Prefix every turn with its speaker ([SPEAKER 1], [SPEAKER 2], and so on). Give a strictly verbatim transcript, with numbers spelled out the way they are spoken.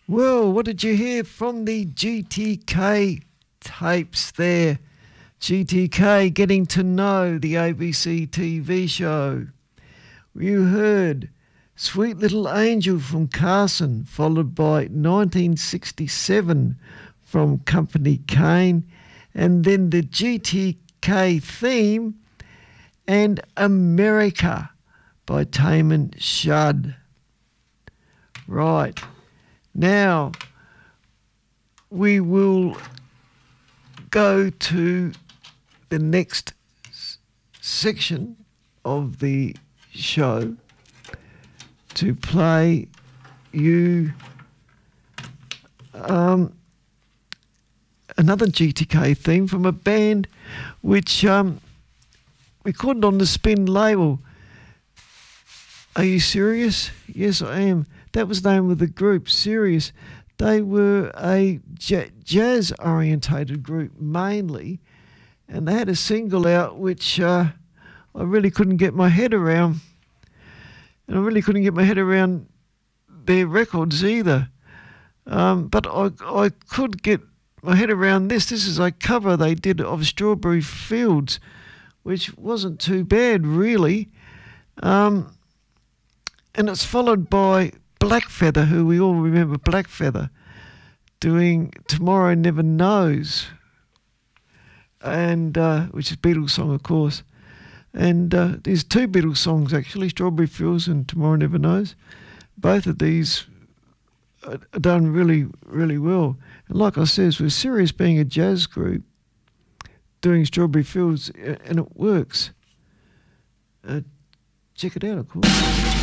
[SPEAKER 1] Well, what did you hear from the G T K tapes there? G T K Getting to Know, the A B C T V show. You heard Sweet Little Angel from Carson, followed by nineteen sixty-seven from Company Cane, and then the G T K theme and America by Taman Shud. Right. Now, we will go to the next s- section of the show to play you um, another G T K theme from a band which um, recorded on the Spin label. Are you serious? Yes, I am. That was the name of the group, Serious. They were a j- jazz-orientated group mainly, and they had a single out which uh, I really couldn't get my head around. And I really couldn't get my head around their records either. Um, but I, I could get my head around this. This is a cover they did of Strawberry Fields, which wasn't too bad, really. Um, and it's followed by Blackfeather, who we all remember Blackfeather, doing Tomorrow Never Knows, and uh, which is a Beatles song, of course. And uh, there's two Beatles songs, actually, Strawberry Fields and Tomorrow Never Knows. Both of these are done really, really well. And like I said, with Serious being a jazz group, doing Strawberry Fields, and it works. Uh, check it out, of course.